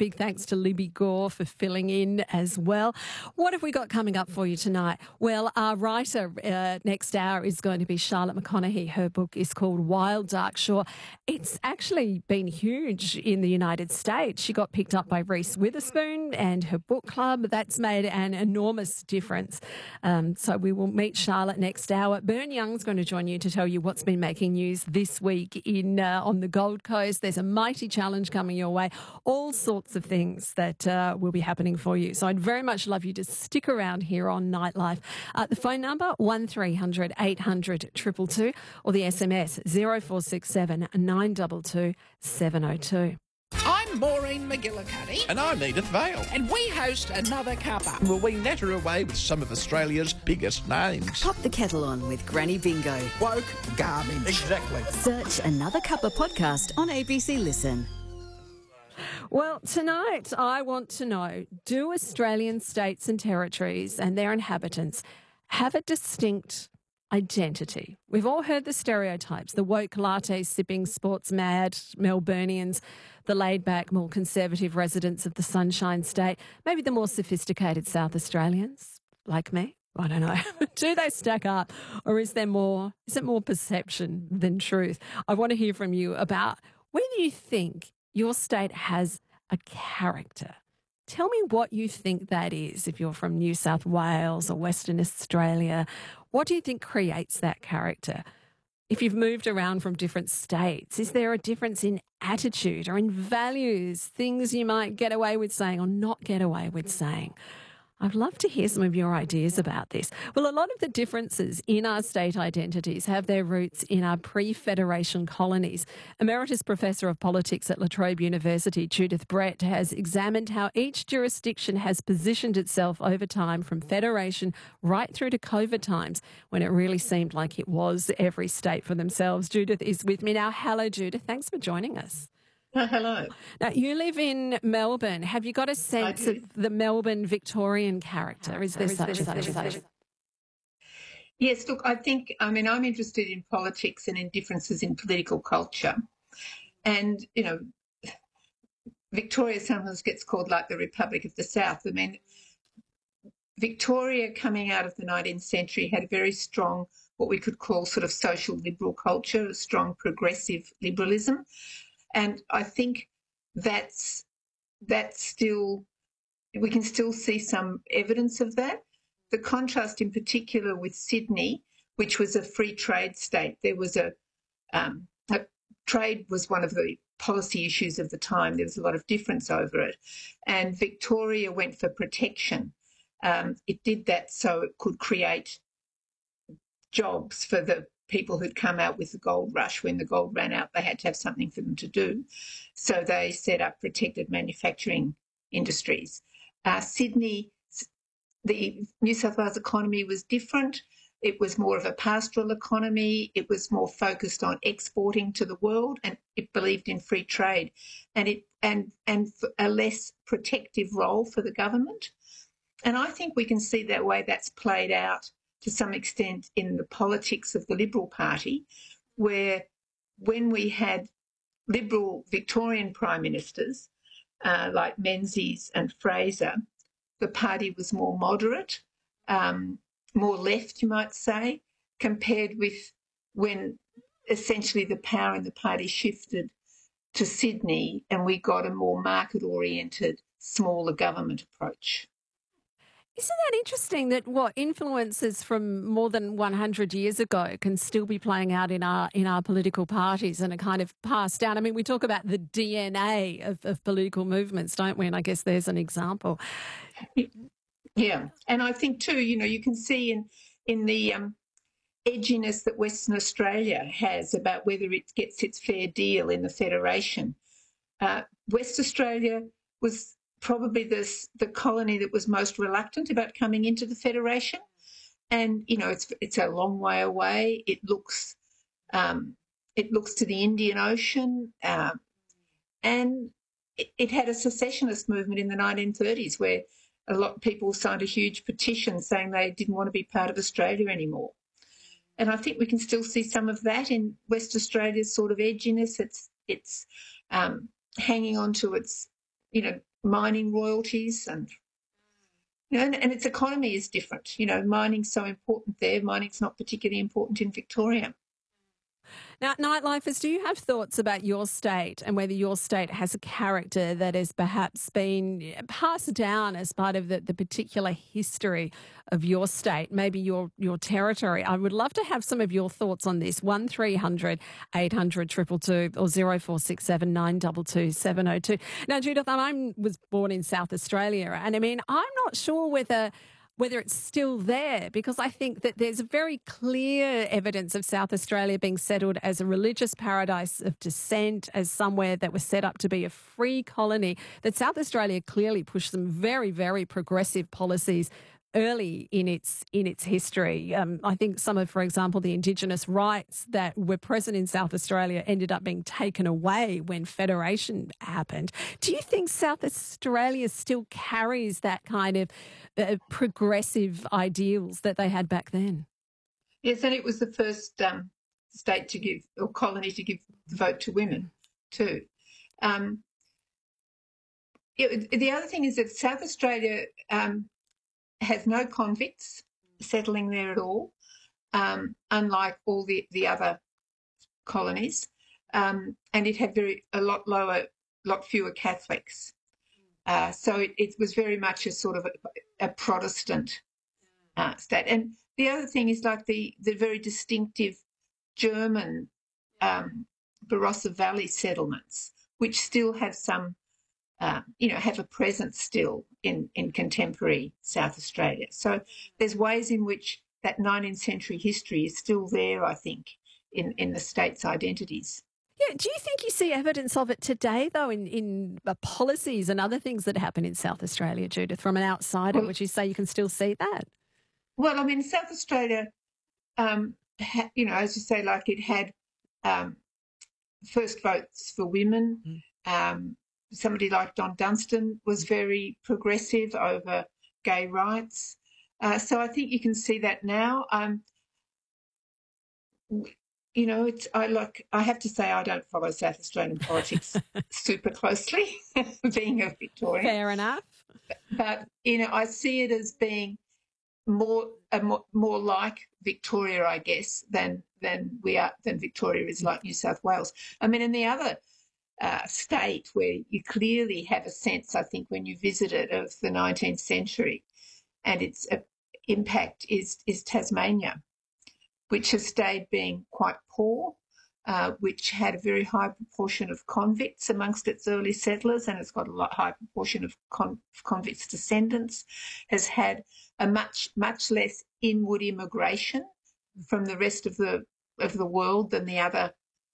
Big thanks to Libby Gore for filling in as well. What have we got coming up for you tonight? Well, our writer next hour is going to be Charlotte McConaughey. Her book is called Wild Dark Shore. It's actually been huge in the United States. She got picked up by Reese Witherspoon and her book club. That's made an enormous difference. So we will meet Charlotte next hour. Bern Young's going to join you to tell you what's been making news this week on the Gold Coast. There's a mighty challenge coming your way. All sorts of things that will be happening for you. So I'd very much love you to stick around here on Nightlife. The phone number 1300 800 222 or the SMS 0467 922 702. I'm Maureen McGillicuddy. And I'm Edith Vale. And we host Another Cuppa. Will we natter away with some of Australia's biggest names? Pop the kettle on with Granny Bingo. Woke garbage. Exactly. Search Another Cuppa podcast on ABC Listen. Well, tonight I want to know, do Australian states and territories and their inhabitants have a distinct identity? We've all heard the stereotypes, the woke latte-sipping, sports-mad Melburnians, the laid-back, more conservative residents of the Sunshine State, maybe the more sophisticated South Australians, like me. I don't know. Do they stack up, or is it more perception than truth? I want to hear from you about whether you think your state has a character. Tell me what you think that is. If you're from New South Wales or Western Australia, what do you think creates that character? If you've moved around from different states, is there a difference in attitude or in values, things you might get away with saying or not get away with saying? I'd love to hear some of your ideas about this. Well, a lot of the differences in our state identities have their roots in our pre-Federation colonies. Emeritus Professor of Politics at La Trobe University, Judith Brett, has examined how each jurisdiction has positioned itself over time from Federation right through to COVID times, when it really seemed like it was every state for themselves. Judith is with me now. Hello, Judith. Thanks for joining us. Hello. Now, you live in Melbourne. Have you got a sense of the Melbourne Victorian character? Is there such? Yes, look, I'm interested in politics and in differences in political culture. And, Victoria sometimes gets called like the Republic of the South. I mean, Victoria, coming out of the 19th century, had a very strong, what we could call sort of social liberal culture, a strong progressive liberalism. And I think that's still, we can still see some evidence of that. The contrast in particular with Sydney, which was a free trade state, there was trade was one of the policy issues of the time. There was a lot of difference over it. And Victoria went for protection. It did that so it could create jobs for the people who'd come out with the gold rush. When the gold ran out, they had to have something for them to do. So they set up protected manufacturing industries. Sydney, the New South Wales economy was different. It was more of a pastoral economy. It was more focused on exporting to the world, and it believed in free trade and a less protective role for the government. And I think we can see that way that's played out to some extent in the politics of the Liberal Party, where when we had Liberal Victorian Prime Ministers like Menzies and Fraser, the party was more moderate, more left, you might say, compared with when essentially the power in the party shifted to Sydney and we got a more market-oriented, smaller government approach. Isn't that interesting that what influences from more than 100 years ago can still be playing out in our political parties and are kind of passed down? I mean, we talk about the DNA of political movements, don't we? And I guess there's an example. Yeah. And I think too, you can see in the edginess that Western Australia has about whether it gets its fair deal in the Federation. West Australia was probably the colony that was most reluctant about coming into the Federation. And, it's a long way away. It looks to the Indian Ocean. And it had a secessionist movement in the 1930s where a lot of people signed a huge petition saying they didn't want to be part of Australia anymore. And I think we can still see some of that in West Australia's sort of edginess. It's hanging on to its, mining royalties and and its economy is different. Mining's so important there. Mining's not particularly important in Victoria. Now, Nightlifers, do you have thoughts about your state and whether your state has a character that has perhaps been passed down as part of the particular history of your state, maybe your territory? I would love to have some of your thoughts on this. 1300 800 222 or 0467 922 702. Now, Judith, I was born in South Australia, and I mean, I'm not sure whether it's still there, because I think that there's very clear evidence of South Australia being settled as a religious paradise of descent, as somewhere that was set up to be a free colony, that South Australia clearly pushed some very, very progressive policies early in its history. I think some of, for example, the Indigenous rights that were present in South Australia ended up being taken away when Federation happened. Do you think South Australia still carries that kind of progressive ideals that they had back then? Yes, and it was the first state to give, or colony to give the vote to women too. The other thing is that South Australia has no convicts settling there at all, unlike all the other colonies, and it had a lot fewer Catholics. So it was very much a sort of a Protestant state. And the other thing is like the very distinctive German Barossa Valley settlements, which still have some, have a presence still in contemporary South Australia. So there's ways in which that 19th century history is still there, I think, in the state's identities. Yeah, do you think you see evidence of it today, though, in policies and other things that happen in South Australia, Judith, from an outsider? Would you say you can still see that? Well, I mean, South Australia, as you say, like it had first votes for women. Somebody like Don Dunstan was very progressive over gay rights. So I think you can see that now. I have to say I don't follow South Australian politics super closely, being a Victorian. Fair enough. But I see it as being more like Victoria, I guess, than Victoria is like New South Wales. I mean, in the other state where you clearly have a sense, I think, when you visit it, of the 19th century and its impact is Tasmania, which has stayed being quite poor, which had a very high proportion of convicts amongst its early settlers, and it's got a high proportion of convicts' descendants, has had a much less inward immigration from the rest of the world than the other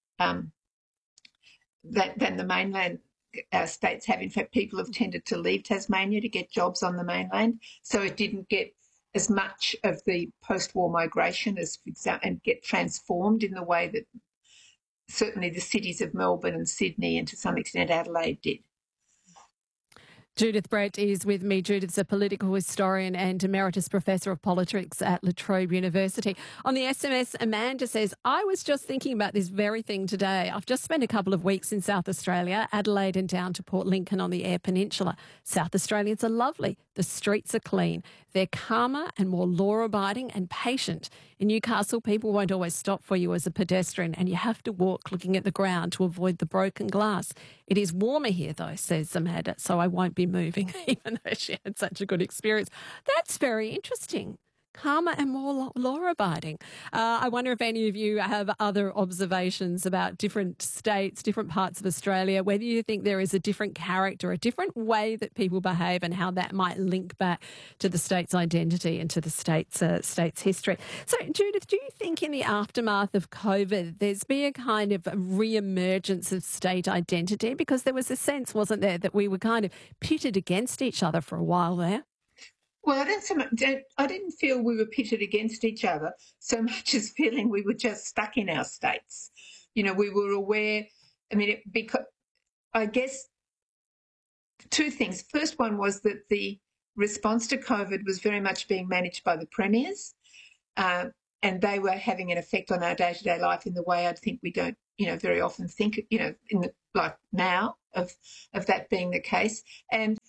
than the mainland states have. In fact, people have tended to leave Tasmania to get jobs on the mainland, so it didn't get as much of the post-war migration and get transformed in the way that certainly the cities of Melbourne and Sydney and to some extent Adelaide did. Judith Brett is with me. Judith's a political historian and Emeritus Professor of Politics at La Trobe University. On the SMS, Amanda says, I was just thinking about this very thing today. I've just spent a couple of weeks in South Australia, Adelaide and down to Port Lincoln on the Eyre Peninsula. South Australians are lovely. The streets are clean. They're calmer and more law-abiding and patient. In Newcastle, people won't always stop for you as a pedestrian, and you have to walk looking at the ground to avoid the broken glass. It is warmer here, though, says Amanda, so I won't be moving, even though she had such a good experience. That's very interesting. Calmer and more law-abiding. I wonder if any of you have other observations about different states, different parts of Australia, whether you think there is a different character, a different way that people behave, and how that might link back to the state's identity and to the state's history. So, Judith, do you think in the aftermath of COVID there's been a kind of re-emergence of state identity? Because there was a sense, wasn't there, that we were kind of pitted against each other for a while there? Well, I didn't feel we were pitted against each other so much as feeling we were just stuck in our states. We were aware. I mean, because I guess two things. First one was that the response to COVID was very much being managed by the premiers, and they were having an effect on our day-to-day life in the way I think we don't, very often think, like now of that being the case. And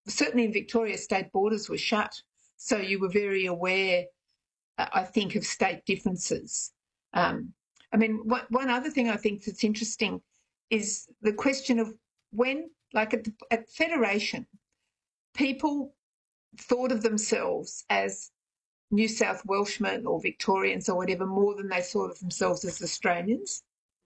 certainly in Victoria, state borders were shut. So you were very aware, I think, of state differences. I mean, one other thing I think that's interesting is the question of when, like at Federation, people thought of themselves as New South Welshmen or Victorians or whatever more than they thought of themselves as Australians.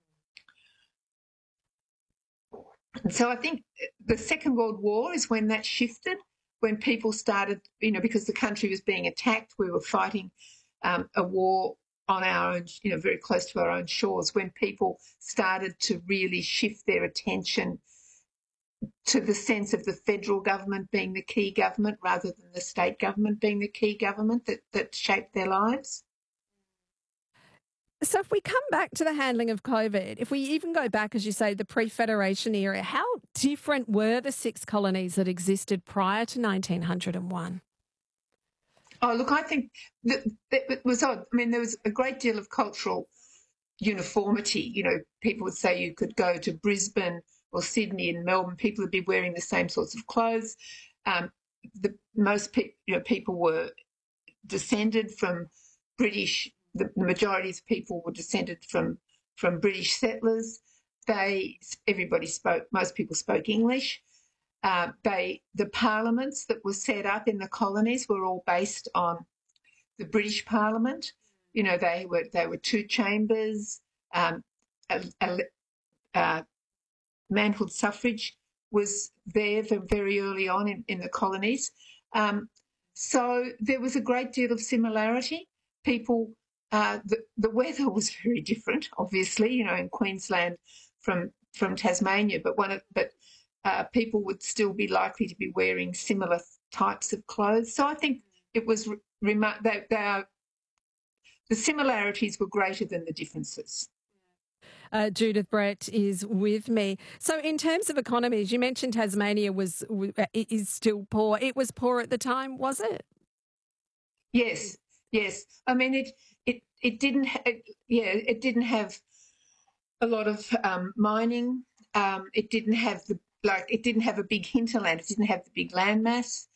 And so I think the Second World War is when that shifted, when people started, because the country was being attacked, we were fighting a war on our own, very close to our own shores, when people started to really shift their attention to the sense of the federal government being the key government rather than the state government being the key government that shaped their lives. So if we come back to the handling of COVID, if we even go back, as you say, the pre-Federation era, how different were the 6 colonies that existed prior to 1901? Oh, look, I think that it was odd. I mean, there was a great deal of cultural uniformity. People would say you could go to Brisbane or Sydney and Melbourne, people would be wearing the same sorts of clothes. Most people were descended from British. The majority of people were descended from British settlers. Most people spoke English. The parliaments that were set up in the colonies were all based on the British Parliament. They were 2 chambers. Manhood suffrage was there very early on in the colonies. So there was a great deal of similarity. People, the weather was very different, obviously, in Queensland from Tasmania, but people would still be likely to be wearing similar types of clothes. So I think it was the similarities were greater than the differences. Judith Brett is with me. So in terms of economies, you mentioned Tasmania is still poor. It was poor at the time, was it? Yes. I mean, it didn't have a lot of mining. It didn't have a big hinterland. It didn't have the big landmass.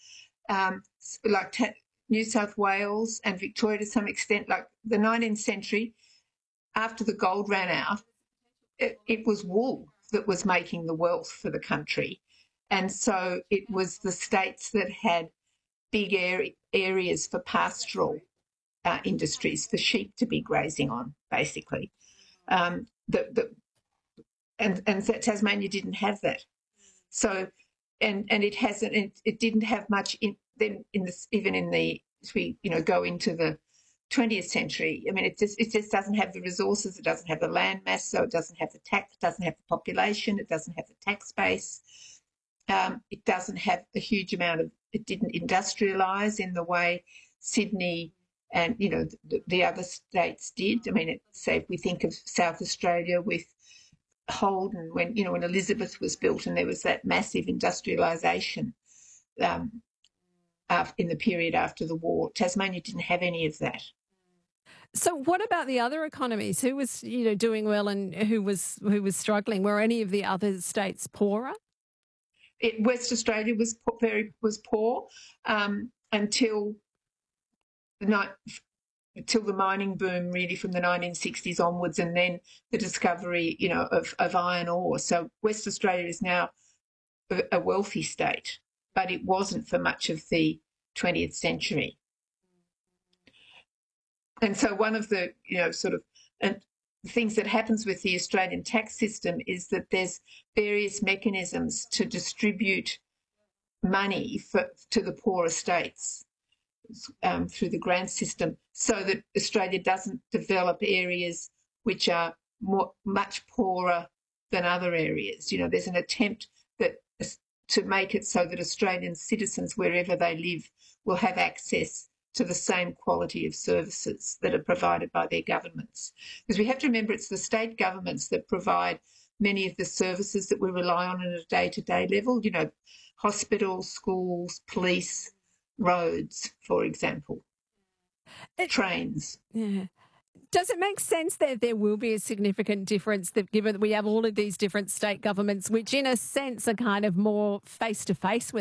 New South Wales and Victoria to some extent, like the 19th century, after the gold ran out, it was wool that was making the wealth for the country. And so it was the states that had big areas for pastoral industries, for sheep to be grazing on, basically. And Tasmania didn't have that. So, and it didn't have much as we go into the 20th century. I mean, it just doesn't have the resources. It doesn't have the land mass, so it doesn't have the tax. It doesn't have the population. It doesn't have the tax base. It doesn't have a huge amount of. It didn't industrialise in the way Sydney and the other states did. I mean, say if we think of South Australia with Holden, when Elizabeth was built, and there was that massive industrialisation in the period after the war. Tasmania didn't have any of that. So what about the other economies? Who was doing well and who was struggling? Were any of the other states poorer? West Australia was poor until the mining boom, really, from the 1960s onwards, and then the discovery of iron ore. So West Australia is now a wealthy state, but it wasn't for much of the 20th century. And so one of the things that happens with the Australian tax system is that there's various mechanisms to distribute money to the poorer states through the grant system, so that Australia doesn't develop areas which are much poorer than other areas. There's an attempt to make it so that Australian citizens, wherever they live, will have access to the same quality of services that are provided by their governments. Because we have to remember it's the state governments that provide many of the services that we rely on a day-to-day level, hospitals, schools, police, roads, for example, trains. Yeah. Does it make sense that there will be a significant difference, that given that we have all of these different state governments, which in a sense are kind of more face-to-face with